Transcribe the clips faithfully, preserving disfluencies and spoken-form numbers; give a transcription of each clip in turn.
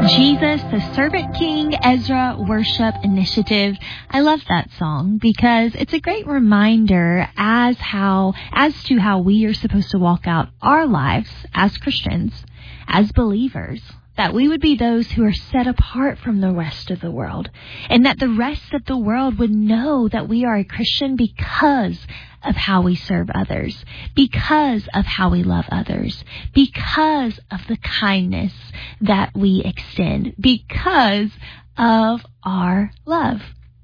Jesus, the Servant King, Ezra Worship Initiative. I love that song because it's a great reminder as how, as to how we are supposed to walk out our lives as Christians, as believers, that we would be those who are set apart from the rest of the world, and that the rest of the world would know that we are a Christian because of how we serve others, because of how we love others, because of the kindness that we extend, because of our love.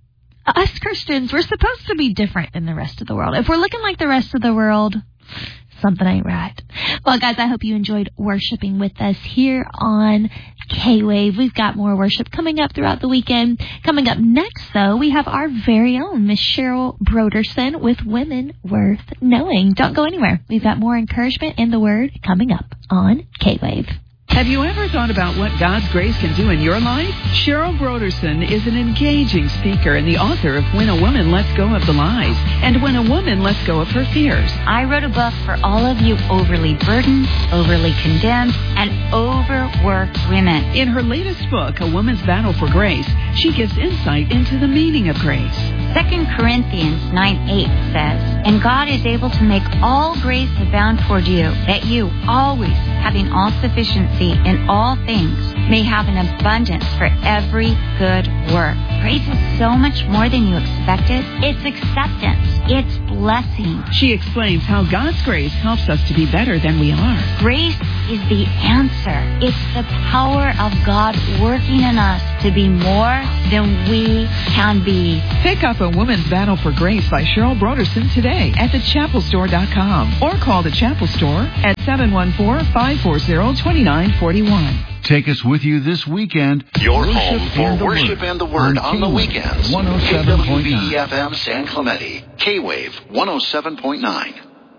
Us Christians, we're supposed to be different than the rest of the world. If we're looking like the rest of the world, something ain't right. Well, guys, I hope you enjoyed worshiping with us here on K-Wave. We've got more worship coming up throughout the weekend. Coming up next, though, we have our very own Miss Cheryl Broderson with Women Worth Knowing. Don't go anywhere. We've got more encouragement in the Word coming up on K-Wave. Have you ever thought about what God's grace can do in your life? Cheryl Broderson is an engaging speaker and the author of When a Woman Lets Go of the Lies and When a Woman Lets Go of Her Fears. I wrote a book for all of you overly burdened, overly condemned, and overworked women. In her latest book, A Woman's Battle for Grace, she gives insight into the meaning of grace. Second Corinthians nine eight says, "And God is able to make all grace abound toward you, that you, always having all sufficiency in all things, may have an abundance for every good work." Grace is so much more than you expected. It's acceptance. It's blessing. She explains how God's grace helps us to be better than we are. Grace is the answer. It's the power of God working in us to be more than we can be. Pick up A Woman's Battle for Grace by Cheryl Broderson today at the chapel store dot com or call the Chapel Store at seven one four, five four zero, two nine four one. Take us with you this weekend. Your Worship home for and worship word and the Word on, on the weekends. one oh seven point nine K W B E F M San Clemente. K-Wave one oh seven point nine.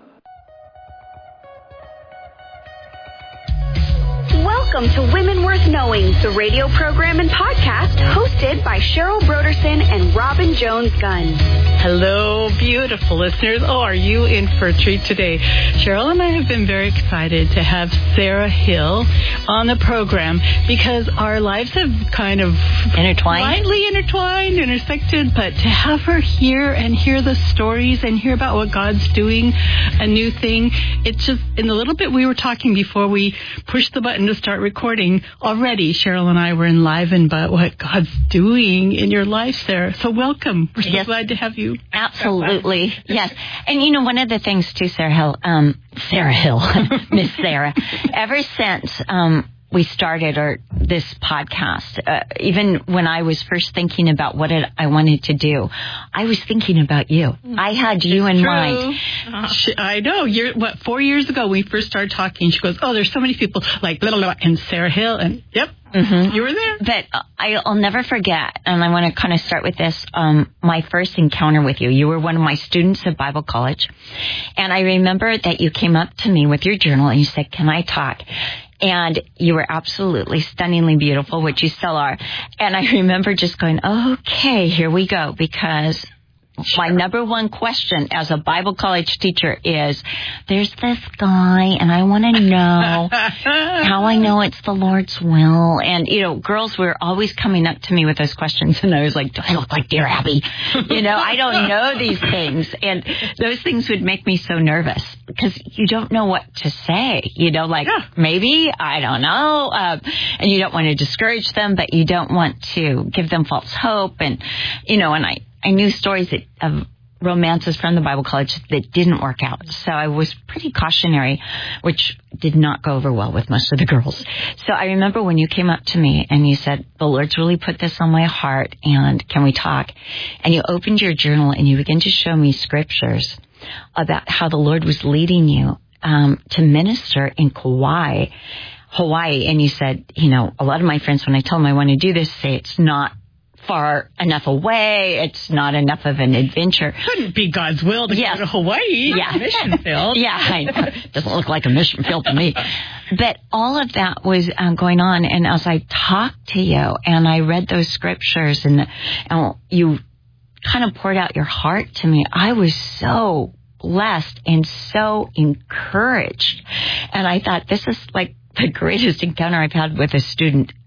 Welcome to Women Worth Knowing, the radio program and podcast hosted by Cheryl Broderson and Robin Jones-Gunn. Hello, beautiful listeners. Oh, are you in for a treat today? Cheryl and I have been very excited to have Sarah Hill on the program because our lives have kind of intertwined, slightly intertwined, intersected, but to have her here and hear the stories and hear about what God's doing, a new thing, it's just, in the little bit we were talking before we pushed the button to start recording, already Cheryl and I were enlivened by what God's doing in your life, Sarah. So welcome. We're so yes. glad to have you. Absolutely. Yes. And you know, one of the things too, Sarah Hill, um, Sarah Hill, Miss Sarah, ever since um, we started our this podcast, uh, even when I was first thinking about what it, I wanted to do, I was thinking about you. I had you it's in true. mind. Uh, she, I know. You're what? Four years ago, we first started talking. She goes, "Oh, there's so many people like blah, blah, blah, and Sarah Hill," and yep. Mm-hmm. You were there. But I, I'll never forget, and I want to kind of start with this, um, my first encounter with you. You were one of my students at Bible college, and I remember that you came up to me with your journal, and you said, "Can I talk?" And you were absolutely stunningly beautiful, which you still are. And I remember just going, okay, here we go, because my number one question as a Bible college teacher is, there's this guy, and I want to know how I know it's the Lord's will. And, you know, girls were always coming up to me with those questions, and I was like, do I look like Dear Abby? You know, I don't know these things. And those things would make me so nervous, because you don't know what to say. You know, like, yeah. maybe, I don't know. Uh, and you don't want to discourage them, but you don't want to give them false hope. And, you know, and I, I knew stories that, of romances from the Bible college that didn't work out. So I was pretty cautionary, which did not go over well with most of the girls. So I remember when you came up to me and you said, the Lord's really put this on my heart, and can we talk? And you opened your journal and you began to show me scriptures about how the Lord was leading you um, to minister in Kauai, Hawaii. And you said, you know, a lot of my friends, when I tell them I want to do this, say it's not far enough away, it's not enough of an adventure. Couldn't be God's will to yes. go to Hawaii. Yeah. Mission field. Yeah, I know. Doesn't look like a mission field to me. But all of that was um, going on, and as I talked to you and I read those scriptures and, and you kind of poured out your heart to me, I was so blessed and so encouraged. And I thought, this is like the greatest encounter I've had with a student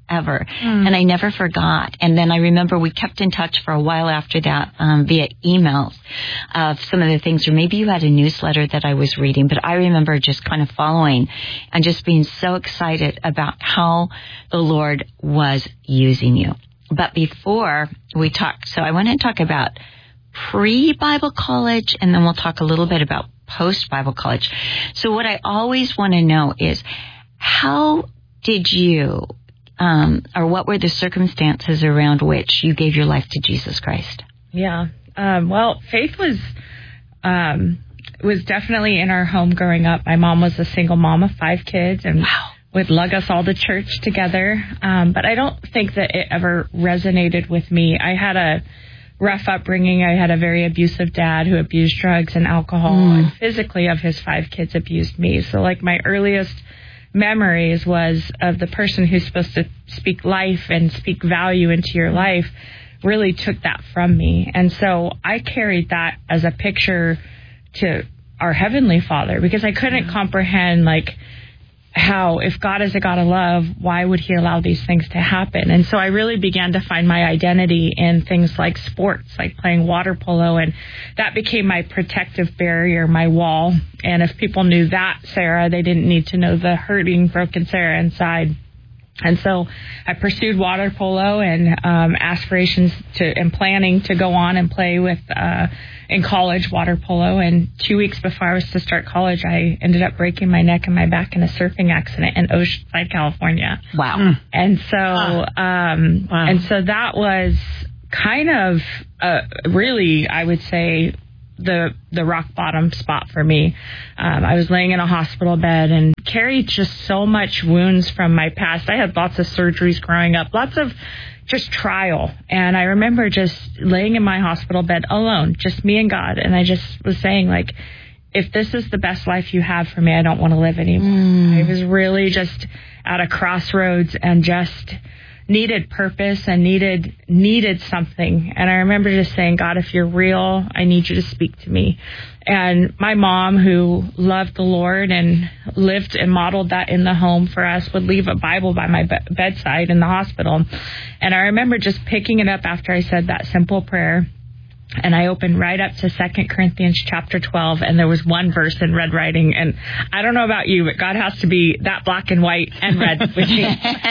ever. Mm. And I never forgot. And then I remember we kept in touch for a while after that um, via emails of some of the things, or maybe you had a newsletter that I was reading, but I remember just kind of following and just being so excited about how the Lord was using you. But before we talk, so I want to talk about pre-Bible college, and then we'll talk a little bit about post-Bible college. So what I always want to know is, how did you, um, or what were the circumstances around which you gave your life to Jesus Christ? Yeah. Um, well, faith was um, was definitely in our home growing up. My mom was a single mom of five kids, and wow. would lug us all to church together. Um, but I don't think that it ever resonated with me. I had a rough upbringing. I had a very abusive dad who abused drugs and alcohol, mm. and physically of his five kids abused me. So like my earliest memories was of the person who's supposed to speak life and speak value into your life really took that from me. And so I carried that as a picture to our Heavenly Father, because I couldn't mm. comprehend like how, if God is a God of love, why would he allow these things to happen? And so I really began to find my identity in things like sports, like playing water polo, and that became my protective barrier, my wall. And if people knew that Sarah, they didn't need to know the hurting, broken Sarah inside. And so I pursued water polo and um, aspirations to and planning to go on and play with uh, in college water polo. And two weeks before I was to start college, I ended up breaking my neck and my back in a surfing accident in Oceanside, California. Wow! Mm. And so, um, wow. and so that was kind of uh, really, I would say, the the rock bottom spot for me. Um, I was laying in a hospital bed and carried just so much wounds from my past. I had lots of surgeries growing up, lots of just trial. And I remember just laying in my hospital bed alone, just me and God. And I just was saying, like, if this is the best life you have for me, I don't want to live anymore. Mm. I was really just at a crossroads and just needed purpose and needed needed something. And I remember just saying, God, if you're real, I need you to speak to me. And my mom, who loved the Lord and lived and modeled that in the home for us, would leave a Bible by my be- bedside in the hospital. And I remember just picking it up after I said that simple prayer. And I opened right up to Second Corinthians chapter twelve, and there was one verse in red writing. And I don't know about you, but God has to be that black and white and red with me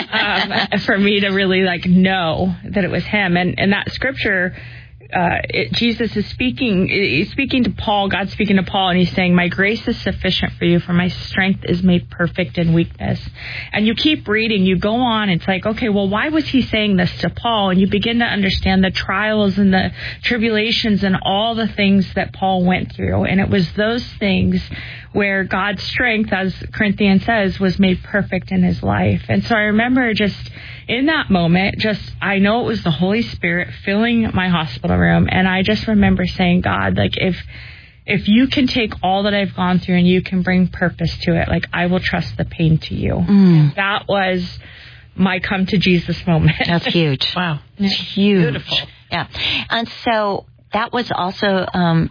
um, for me to really like know that it was him. And, and that scripture, uh, it, Jesus is speaking, he's speaking to Paul, God's speaking to Paul, and he's saying, my grace is sufficient for you, for my strength is made perfect in weakness. And you keep reading, you go on, it's like, okay, well, why was he saying this to Paul? And you begin to understand the trials and the tribulations and all the things that Paul went through. And it was those things where God's strength, as Corinthians says, was made perfect in his life. And so I remember just in that moment, just, I know it was the Holy Spirit filling my hospital room. And I just remember saying, God, like, if, if you can take all that I've gone through and you can bring purpose to it, like, I will trust the pain to you. Mm. That was my come to Jesus moment. That's huge. Wow. It's huge. Beautiful. Yeah. And so that was also, um,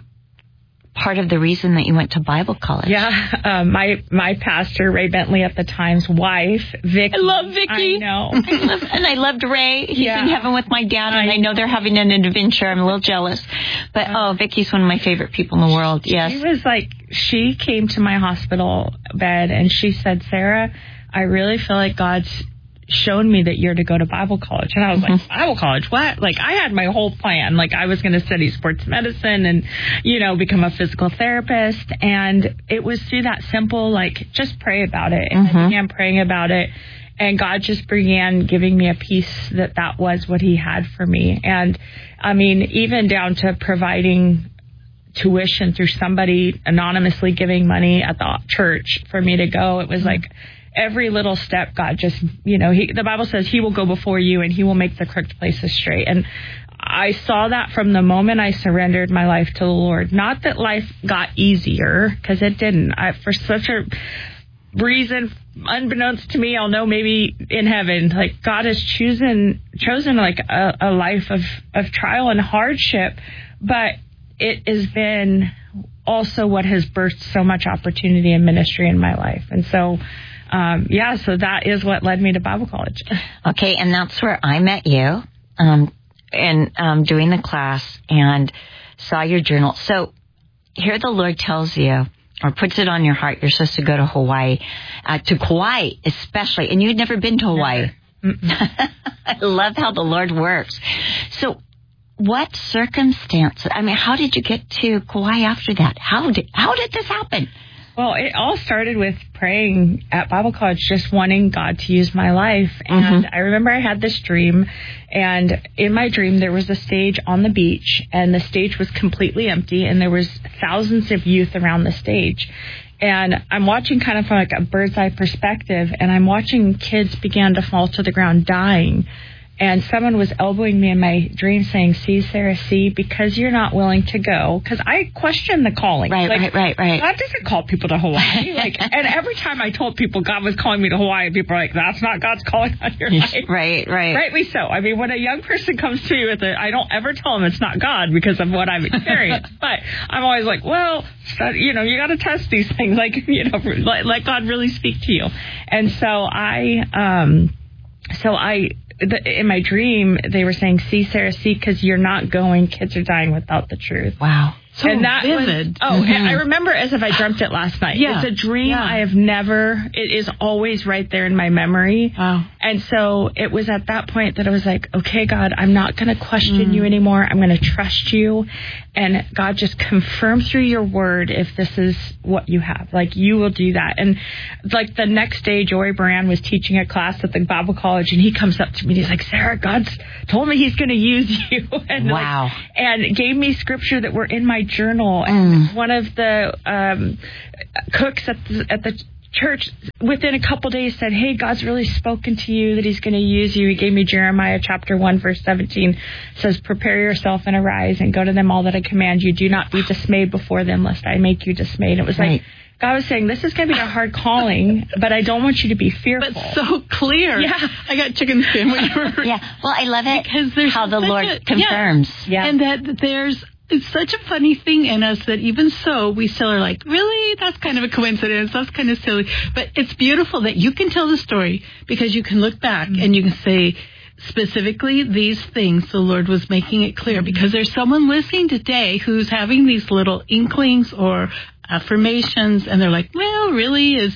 part of the reason that you went to Bible college. Yeah, um, my my pastor, Ray Bentley at the time's wife, Vicky. I love Vicky. I know. I love, and I loved Ray. He's yeah. in heaven with my dad, and I, I know they're having an adventure. I'm a little jealous. But, oh, Vicky's one of my favorite people in the world. Yes. She was like, she came to my hospital bed, and she said, Sarah, I really feel like God's shown me that you're to go to Bible college. And I was mm-hmm. like, Bible college? What? Like, I had my whole plan. Like, I was going to study sports medicine and, you know, become a physical therapist. And it was through that simple, like, just pray about it. And mm-hmm. I began praying about it. And God just began giving me a peace that that was what he had for me. And, I mean, even down to providing tuition through somebody anonymously giving money at the church for me to go. It was like, every little step, God just, you know, he, the Bible says he will go before you and he will make the crooked places straight. And I saw that from the moment I surrendered my life to the Lord. Not that life got easier, because it didn't. I, for such a reason, unbeknownst to me, I'll know maybe in heaven, like God has chosen, chosen like a, a life of, of trial and hardship, but it has been also what has birthed so much opportunity and ministry in my life. And so, um, yeah, so that is what led me to Bible college. Okay, and that's where I met you, um, and um, doing the class and saw your journal. So here the Lord tells you, or puts it on your heart, you're supposed to go to Hawaii, uh, to Kauai especially, and you'd never been to Hawaii. I love how the Lord works. So what circumstance, I mean, how did you get to Kauai after that? How did how did this happen? Well, it all started with praying at Bible college, just wanting God to use my life. And mm-hmm. I remember I had this dream, and in my dream there was a stage on the beach, and the stage was completely empty, and there was thousands of youth around the stage. And I'm watching kind of from like a bird's eye perspective, and I'm watching kids begin to fall to the ground dying. And someone was elbowing me in my dream saying, see, Sarah, see, because you're not willing to go. Because I questioned the calling. Right, like, right, right, right. God doesn't call people to Hawaii. Like, and every time I told people God was calling me to Hawaii, people are like, that's not God's calling on your life. Right, right. Rightly so. I mean, when a young person comes to me with it, I don't ever tell them it's not God because of what I've experienced. But I'm always like, well, you know, you got to test these things. Like, you know, let, let God really speak to you. And so I, um, so I, The, in my dream, they were saying, see, Sarah, see, because you're not going. Kids are dying without the truth. Wow. So and that vivid. Was, oh, mm-hmm. I remember as if I dreamt it last night. Yeah. It's a dream yeah. I have never, it is always right there in my memory. Wow. And so it was at that point that I was like, okay, God, I'm not going to question mm. you anymore. I'm going to trust you. And God, just confirm through your word if this is what you have. Like, you will do that. And like the next day, Joey Baran was teaching a class at the Bible college, and he comes up to me and he's like, Sarah, God's told me he's going to use you. and wow. Like, and gave me scripture that were in my journal. And mm. one of the um, cooks at the, at the church within a couple days said, hey, God's really spoken to you that he's going to use you. He gave me Jeremiah chapter one, verse seventeen. It says, prepare yourself and arise and go to them all that I command you. Do not be dismayed before them, lest I make you dismayed. It was right. like, God was saying, this is going to be a hard calling, but I don't want you to be fearful. But so clear. Yeah. I got chicken skin when you were... Yeah. Well, I love it because there's how the Lord a, confirms. Yeah. yeah. And that there's it's such a funny thing in us that even so, we still are like, really? That's kind of a coincidence. That's kind of silly. But it's beautiful that you can tell the story because you can look back mm-hmm. and you can say, specifically these things, the Lord was making it clear. Because there's someone listening today who's having these little inklings or affirmations, and they're like, well, really? Is